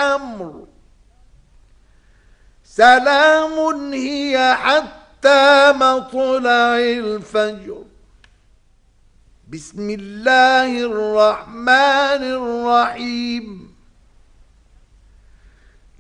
الحمر سلام هي حتى مطلع الفجر. بسم الله الرحمن الرحيم.